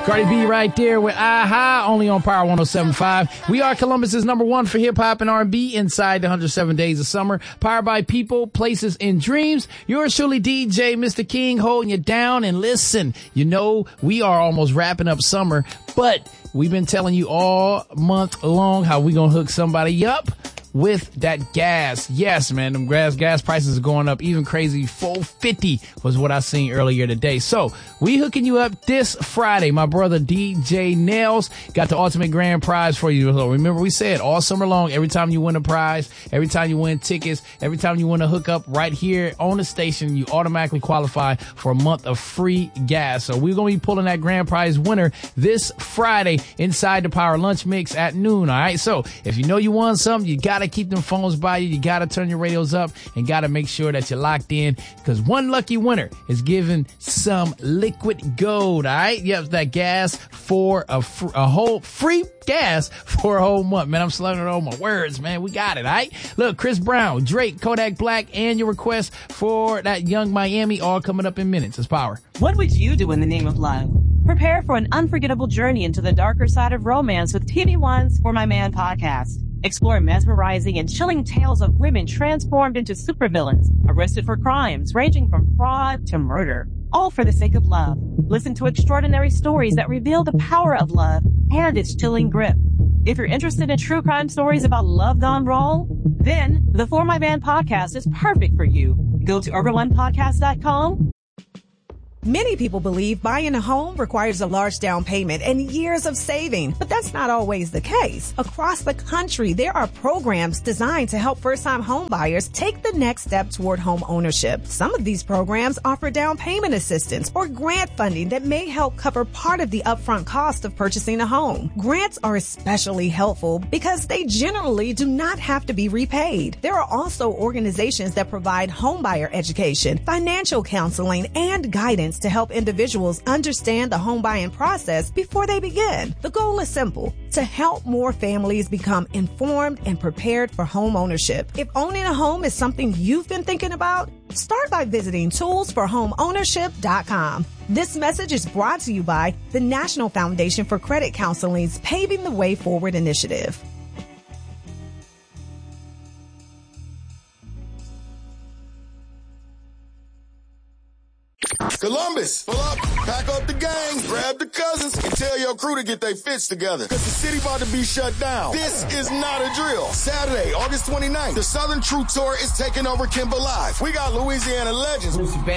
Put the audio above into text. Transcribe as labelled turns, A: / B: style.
A: Cardi B right there with Aha, only on Power 107.5. We are Columbus's number one for hip-hop and R&B inside the 107 days of summer. Powered by people, places, and dreams. Yours truly, DJ Mr. King, holding you down. And listen, you know, we are almost wrapping up summer, but we've been telling you all month long how we gonna hook somebody up with that gas. Yes, man, them gas prices are going up even crazy. $4.50 was what I seen earlier today. So we hooking you up this Friday. My brother DJ Nails got the ultimate grand prize for you. So remember, we said all summer long, every time you win a prize, every time you win tickets, every time you win a hookup right here on the station, you automatically qualify for a month of free gas. So we're going to be pulling that grand prize winner this Friday inside the Power Lunch Mix at noon. All right. So if you know you won something, you got to keep them phones by you. You got to turn your radios up and got to make sure that you're locked in, because one lucky winner is giving some liquid gold. All right. Yep. That gas for a whole free gas for a whole month. Man, I'm slurring all my words, man. We got it. All right. Look, Chris Brown, Drake, Kodak Black, and your request for that Young Miami all coming up in minutes. It's Power.
B: What would you do in the name of love? Prepare for an unforgettable journey into the darker side of romance with TV One's For My Man podcast. Explore mesmerizing and chilling tales of women transformed into supervillains, arrested for crimes ranging from fraud to murder, all for the sake of love. Listen to extraordinary stories that reveal the power of love and its chilling grip. If you're interested in true crime stories about love gone wrong, then the For My Man podcast is perfect for you. Go to urbanonepodcast.com.
C: Many people believe buying a home requires a large down payment and years of saving, but that's not always the case. Across the country, there are programs designed to help first-time home buyers take the next step toward home ownership. Some of these programs offer down payment assistance or grant funding that may help cover part of the upfront cost of purchasing a home. Grants are especially helpful because they generally do not have to be repaid. There are also organizations that provide homebuyer education, financial counseling, and guidance to help individuals understand the home buying process before they begin. The goal is simple: to help more families become informed and prepared for home ownership. If owning a home is something you've been thinking about, start by visiting toolsforhomeownership.com. This message is brought to you by the National Foundation for Credit Counseling's Paving the Way Forward initiative.
D: Columbus, pull up, pack up the gang, grab the cousins, and tell your crew to get their fits together, because the city about to be shut down. This is not a drill. Saturday, August 29th, the Southern True Tour is taking over Kimber Live. We got Louisiana legends